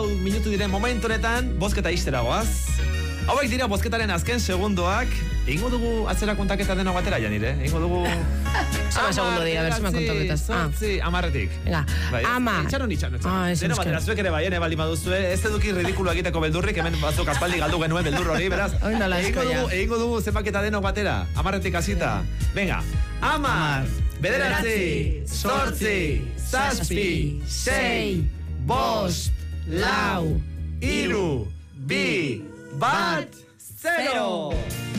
minutu diren momentu honetan, bozketa ixtera goaz. Hauek dira bozketaren azken segundoak. Egingo dugu atzera kontaketa deno batera, Janire. Egingo dugu... Zama segundo dira, bersima kontaketas. Amarretik. Venga, ama. Itxaron. Deno batera, zuek ere bai, baldin baduzue. Ez eduki ridikulo egiteko beldurrik, hemen batzuk aspaldi galdu genuen beldur hori, beraz. Egingo dugu zenbaketa deno batera. Amarretik hasita. Venga, amar, bederatzi, zortzi, zazpi, sei, bost, lau, iru, bi, bat, zero!